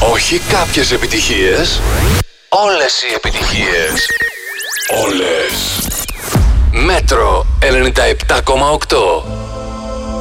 Όχι κάποιες επιτυχίες, όλες οι επιτυχίες. Όλες. Μέτρο 97,8.